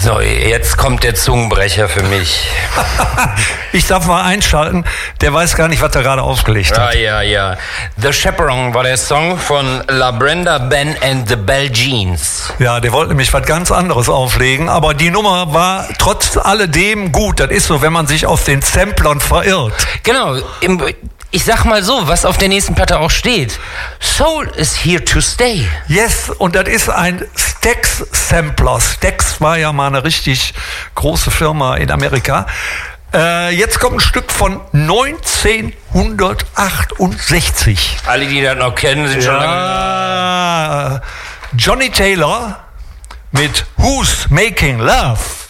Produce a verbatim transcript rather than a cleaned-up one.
So, jetzt kommt der Zungenbrecher für mich. Ich darf mal einschalten, der weiß gar nicht, was er gerade aufgelegt hat. Ja, ja, ja. The Chaperone war der Song von La Brenda Ben and the Bell Jeans. Ja, der wollte nämlich was ganz anderes auflegen, aber die Nummer war trotz alledem gut. Das ist so, wenn man sich auf den Samplern verirrt. Genau, im, ich sag mal so, was auf der nächsten Platte auch steht. Soul is here to stay. Yes, und das ist ein Stax-Sampler. Stax war ja mal eine richtig große Firma in Amerika. Äh, jetzt kommt ein Stück von neunzehnhundertachtundsechzig. Alle, die das noch kennen, sind schon lange... Ja, Johnny Taylor mit Who's Making Love?